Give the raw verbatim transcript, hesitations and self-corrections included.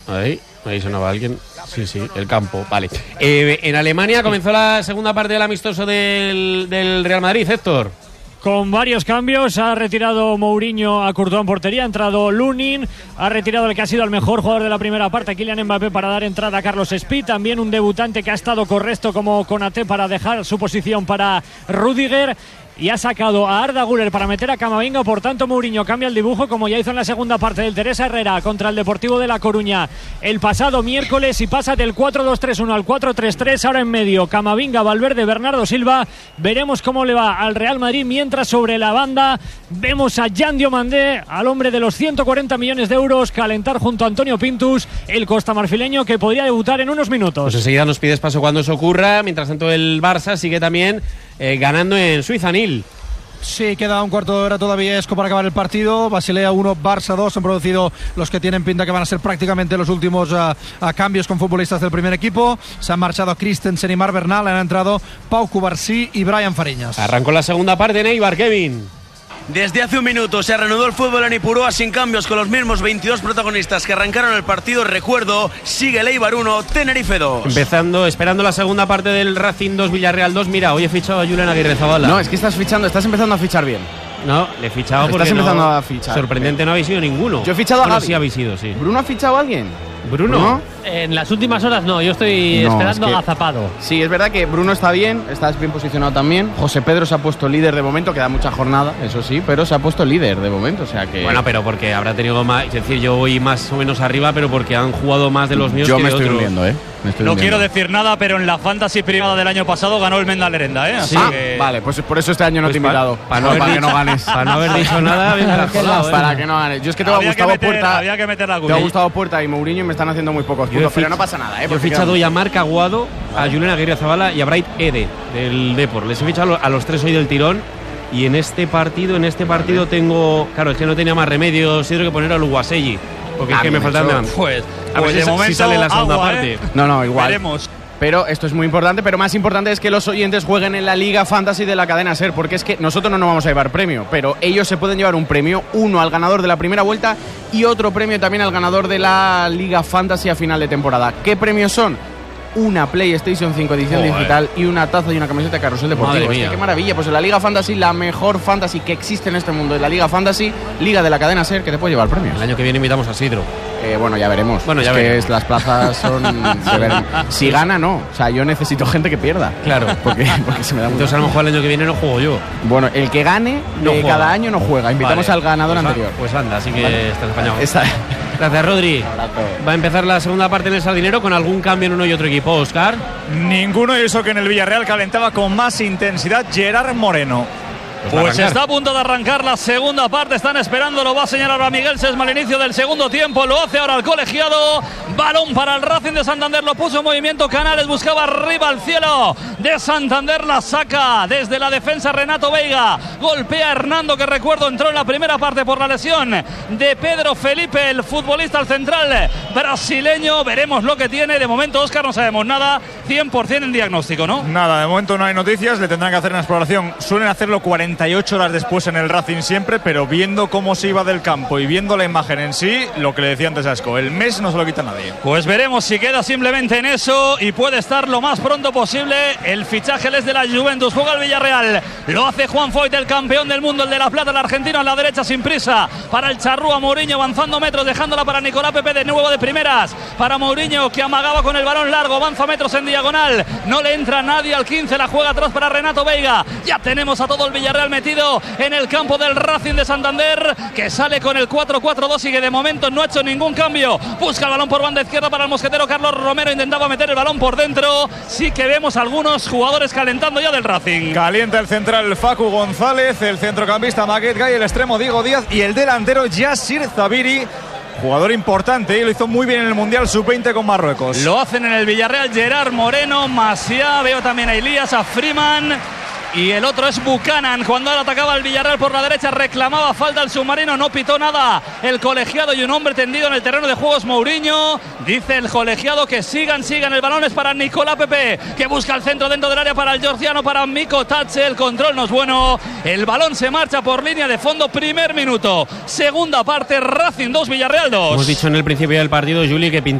Ahí, ahí sonaba alguien. Sí, sí, el campo, vale. Eh, en Alemania comenzó la segunda parte del amistoso del, del Real Madrid, Héctor. Con varios cambios, ha retirado Mourinho a Courtois en portería, ha entrado Lunin, ha retirado el que ha sido el mejor jugador de la primera parte, Kylian Mbappé, para dar entrada a Carlos Speed, también un debutante que ha estado correcto como Konaté para dejar su posición para Rüdiger. Y ha sacado a Arda Güler para meter a Camavinga. Por tanto, Mourinho cambia el dibujo, como ya hizo en la segunda parte del Teresa Herrera contra el Deportivo de La Coruña el pasado miércoles, y pasa del cuatro dos tres uno al cuatro tres tres. Ahora en medio Camavinga, Valverde, Bernardo Silva. Veremos cómo le va al Real Madrid, mientras sobre la banda vemos a Jan Diomandé, al hombre de los ciento cuarenta millones de euros, calentar junto a Antonio Pintus, el costamarfileño, que podría debutar en unos minutos. Pues enseguida nos pides paso cuando eso ocurra. Mientras tanto, el Barça sigue también eh, ganando en Suiza, Nil. Sí, queda un cuarto de hora todavía, Esco, para acabar el partido. Basilea uno, Barça dos. Han producido los que tienen pinta que van a ser prácticamente los últimos uh, uh, cambios con futbolistas del primer equipo. Se han marchado Christensen y Marc Bernal. Han entrado Pau Cubarsí y Brian Fariñas. Arrancó la segunda parte en Eibar, Kevin. Desde hace un minuto se reanudó el fútbol en Ipurúa sin cambios, con los mismos veintidós protagonistas que arrancaron el partido. Recuerdo, sigue el Eibar uno, Tenerife dos. Empezando, esperando la segunda parte del Racing dos, Villarreal dos. Mira, hoy he fichado a Julen Aguirrezabala. No, es que estás fichando, estás empezando a fichar bien. No, le he fichado estás porque Estás empezando no, a fichar. Sorprendente, no habéis sido ninguno. Yo he fichado a bueno, Gavi. sí habéis sido, sí. ¿Bruno ha fichado a alguien? ¿Bruno? ¿Bruno? En las últimas horas no, yo estoy no, esperando es que, a Zapado. Sí, es verdad que Bruno está bien, estás bien posicionado también. José Pedro se ha puesto líder de momento, queda mucha jornada, eso sí, pero se ha puesto líder de momento, o sea que... Bueno, pero porque habrá tenido más, es decir, yo voy más o menos arriba, pero porque han jugado más de los míos yo que me de estoy otros. hundiendo, ¿eh? Me estoy no hundiendo. quiero decir nada, pero en la Fantasy privada del año pasado ganó el Menda Lerenda, ¿eh? Así ah, que... vale, pues por eso este año no pues te he invitado. Para, para, no para dicho, que no ganes. Para no haber dicho nada, bien jodado, ¿eh? Para que no ganes. Yo es que tengo a había Gustavo que meter, Puerta. Había que meter la Te ha gustado Puerta y Mourinho y me están haciendo muy pocos puntos, pero no pasa nada, ¿eh? Yo he fichado hoy a Marc Aguado, a Julen Aguirrezabala y a Bright Ede del Depor. Les he fichado a los tres hoy del tirón. Y en este partido, en este partido tengo... Claro, es que no tenía más remedio, Sidro, que poner a Luguaselli. Porque ah, es que me faltan... Pues, pues a ver de si, momento, si sale la segunda agua, parte. ¿eh? No, no, igual. Veremos. Pero esto es muy importante, pero más importante es que los oyentes jueguen en la Liga Fantasy de la cadena SER, porque es que nosotros no nos vamos a llevar premio, pero ellos se pueden llevar un premio, uno al ganador de la primera vuelta y otro premio también al ganador de la Liga Fantasy a final de temporada. ¿Qué premios son? Una PlayStation cinco edición Joder. digital y una taza y una camiseta de Carrusel Deportivo. Es que qué maravilla, pues en la Liga Fantasy, la mejor Fantasy que existe en este mundo, en la Liga Fantasy, Liga de la cadena SER, que te puede llevar premios. El año que viene invitamos a Sidro. Eh, bueno, ya veremos. Bueno, ya es veremos. que las plazas son... se ven. Si gana, no. O sea, yo necesito gente que pierda. Claro. Porque, porque se me da muy Entonces a lo mejor el año que viene no juego yo. Bueno, el que gane No de juega. cada año no juega. Invitamos Vale. al ganador pues anterior. A, pues anda, así que Vale. estás apañado. Esa- Gracias, Rodri. Va a empezar la segunda parte en el Sardinero con algún cambio en uno y otro equipo, Óscar. Ninguno, y eso que en el Villarreal calentaba con más intensidad Gerard Moreno. Pues va a Pues arrancar. está a punto de arrancar la segunda parte, están esperando, lo va a señalar a Miguel Sesma al inicio del segundo tiempo, lo hace ahora el colegiado, balón para el Racing de Santander, lo puso en movimiento Canales, buscaba arriba al cielo de Santander, la saca desde la defensa Renato Veiga, golpea a Hernando, que recuerdo entró en la primera parte por la lesión de Pedro Felipe, el futbolista al central brasileño, veremos lo que tiene, de momento Óscar no sabemos nada, cien por ciento en diagnóstico, ¿no? Nada, de momento no hay noticias, le tendrán que hacer una exploración. Suelen hacerlo cuarenta y ocho horas después en el Racing siempre, pero viendo cómo se iba del campo y viendo la imagen en sí, lo que le decía antes a Esco, el mes no se lo quita nadie. Pues veremos si queda simplemente en eso y puede estar lo más pronto posible. El fichaje es de la Juventus, juega el Villarreal, lo hace Juan Foyt, el campeón del mundo, el de La Plata, el argentino a la derecha sin prisa, para el charrúa Mourinho avanzando metros, dejándola para Nicolás Pepe de nuevo de primeras, para Mourinho que amagaba con el balón largo, avanza metros en diagonal, no le entra nadie al quince, la juega atrás para Renato Veiga, ya tenemos a todo el Villarreal metido en el campo del Racing de Santander, que sale con el cuatro cuatro dos y que de momento no ha hecho ningún cambio, busca el balón por banda izquierda para el mosquetero Carlos Romero, intentaba meter el balón por dentro, sí que vemos algunos jugadores calentando ya del Racing. Calienta el central Facu González, el centrocampista Maguet Gay, el extremo Diego Díaz y el delantero Yassir Zabiri, jugador importante y lo hizo muy bien en el Mundial sub veinte con Marruecos. Lo hacen en el Villarreal Gerard Moreno, Maciá, veo también a Elías, a Freeman. Y el otro es Buchanan, cuando ahora atacaba el Villarreal por la derecha, reclamaba falta al submarino, no pitó nada el colegiado y un hombre tendido en el terreno de juegos Mourinho, dice el colegiado que sigan, sigan, el balón es para Nicolás Pepe, que busca el centro dentro del área para el georgiano, para Miko Tatse, el control no es bueno, el balón se marcha por línea de fondo, primer minuto, segunda parte, Racing dos, Villarreal dos. Hemos dicho en el principio del partido, Juli, que